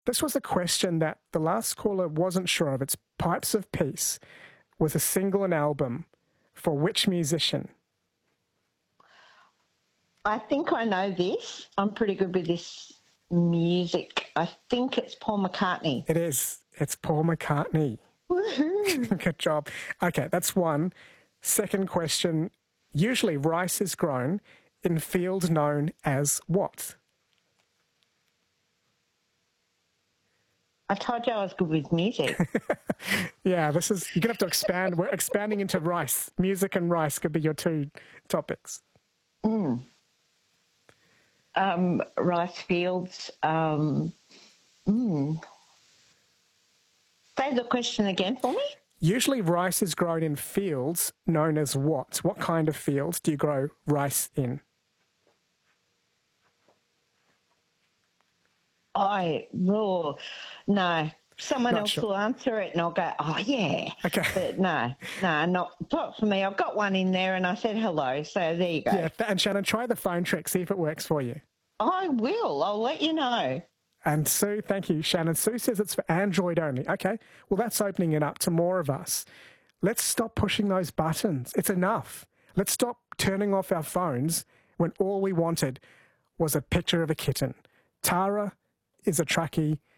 This was a question that the last caller wasn't sure of. It's Pipes of Peace was a single and album for which musician? I think I know this. I'm pretty good with this music. I think it's Paul McCartney. It is. It's Paul McCartney. Woohoo! Good job. Okay, that's one. Second question. Usually rice is grown in fields known as what? I told you I was good with music. Yeah, you're going to have to expand. We're expanding into rice. Music and rice could be your two topics. Rice fields. Say the question again for me. Usually rice is grown in fields known as what? What kind of fields do you grow rice in? No. Someone Not else sure. will answer it and I'll go, oh, yeah. Okay. But no, not for me. I've got one in there and I said hello, so there you go. Yeah, and Shannon, try the phone trick, see if it works for you. I will. I'll let you know. And Sue, thank you, Shannon. Sue says it's for Android only. Okay, well, that's opening it up to more of us. Let's stop pushing those buttons. It's enough. Let's stop turning off our phones when all we wanted was a picture of a kitten. Tara is a truckie.